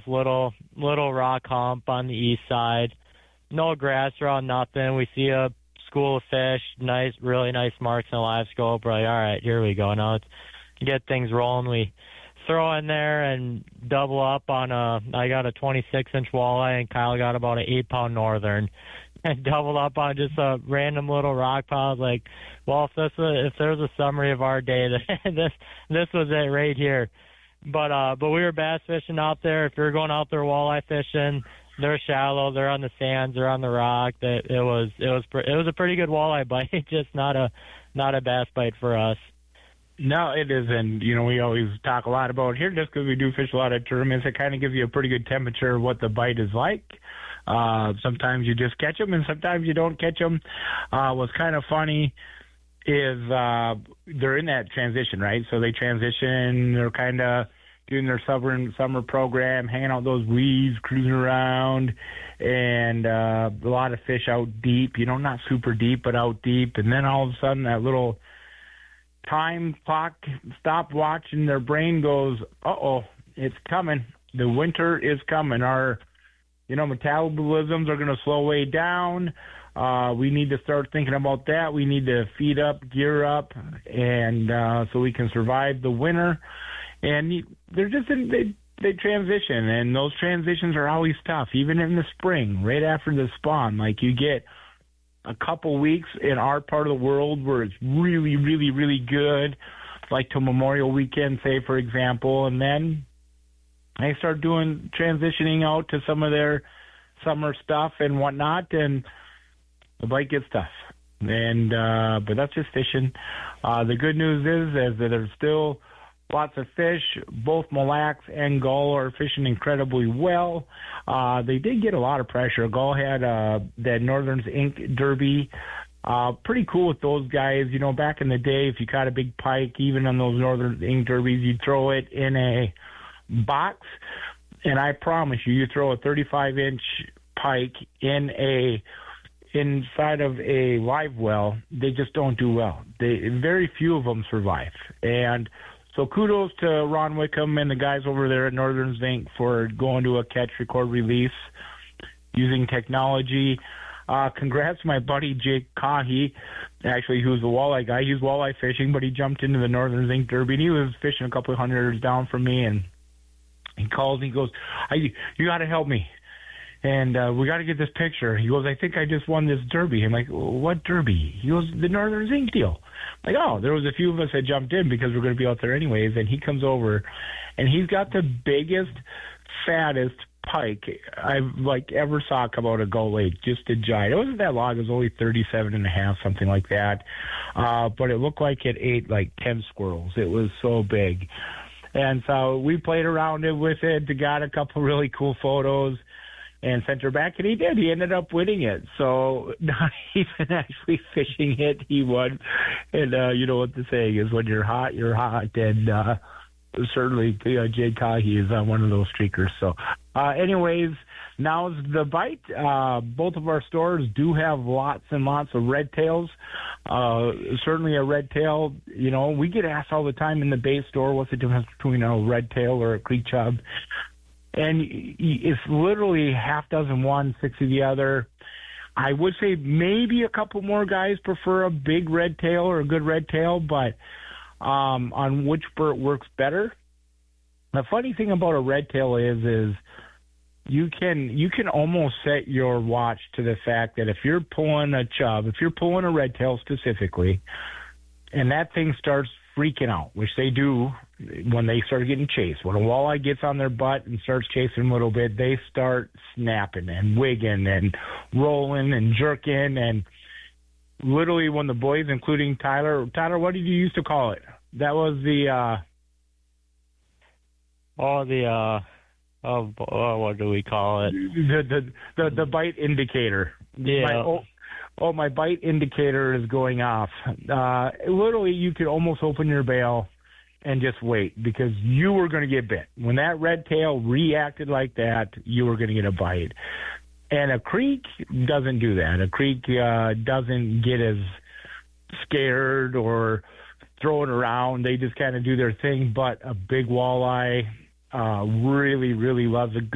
little rock hump on the east side. No grass around, nothing. We see a school of fish, really nice marks in the live scope. We're like, all right, here we go. Now let's get things rolling. We throw in there and double up on I got a 26-inch walleye, and Kyle got about an 8-pound northern. And doubled up on just a random little rock pile. Like, well, if there's a summary of our day, this was it right here. But we were bass fishing out there. If you're going out there walleye fishing, they're shallow. They're on the sands. They're on the rock. It was a pretty good walleye bite, just not a bass bite for us. No, it isn't. We always talk a lot about here just because we do fish a lot of tournaments. It kind of gives you a pretty good temperature of what the bite is like. Sometimes you just catch them, and sometimes you don't catch them. What's kind of funny is they're in that transition, right? So they transition. They're kind of doing their summer program, hanging out those weeds, cruising around, and a lot of fish out deep. Not super deep, but out deep. And then all of a sudden, that little time clock stopwatch in their brain goes, uh-oh, it's coming. The winter is coming. Our metabolisms are going to slow way down. We need to start thinking about that. We need to feed up, gear up, and so we can survive the winter. And they're just they transition, and those transitions are always tough, even in the spring, right after the spawn. Like, you get a couple weeks in our part of the world where it's really, really, really good, like to Memorial Weekend, say, for example, and then they start transitioning out to some of their summer stuff and whatnot, and the bite gets tough. And but that's just fishing. The good news is that there's still lots of fish. Both Mille Lacs and Gull are fishing incredibly well. They did get a lot of pressure. Gull had that Northern's Inc. Derby. Pretty cool with those guys. Back in the day, if you caught a big pike, even on those Northern Inc. Derbies, you'd throw it in a box, and I promise you throw a 35-inch pike inside of a live well, they just don't do well. Very few of them survive. And so kudos to Ron Wickham and the guys over there at Northern Zinc for going to a catch, record, release using technology. Congrats to my buddy Jake Cahy, actually, who's the walleye guy. He's walleye fishing, but he jumped into the Northern Zinc Derby, and he was fishing a couple of 100 yards down from me, and he calls and he goes, you got to help me. And we got to get this picture. He goes, I think I just won this derby. I'm like, what derby? He goes, the Northern Zinc deal. I'm like, oh, there was a few of us that jumped in because we're going to be out there anyways. And he comes over, and he's got the biggest, fattest pike I've ever saw come out of Gull Lake. Just a giant. It wasn't that long. It was only 37 and a half, something like that. But it looked like it ate 10 squirrels. It was so big. And so we played around with it, got a couple really cool photos, and sent her back, and he did. He ended up winning it. So not even actually fishing it, he won. And you know what the saying is, when you're hot, you're hot. And certainly Jay Cahy is one of those streakers. So anyways, now's the bite. Both of our stores do have lots and lots of red tails. Certainly a red tail, we get asked all the time in the bait store, what's the difference between a red tail or a creek chub? And it's literally half dozen one, 60 the other. I would say maybe a couple more guys prefer a big red tail or a good red tail, but on which bird works better. The funny thing about a red tail is you can almost set your watch to the fact that if you're pulling a chub, if you're pulling a red tail specifically, and that thing starts freaking out, which they do when they start getting chased. When a walleye gets on their butt and starts chasing a little bit, they start snapping and wigging and rolling and jerking. And literally when the boys, including Tyler, what did you used to call it? That was what do we call it? The bite indicator. Yeah. My bite indicator is going off. Literally, you could almost open your bail and just wait because you were going to get bit. When that red tail reacted like that, you were going to get a bite. And a creek doesn't do that. A creek doesn't get as scared or thrown around. They just kind of do their thing. But a big walleye really, really loves a good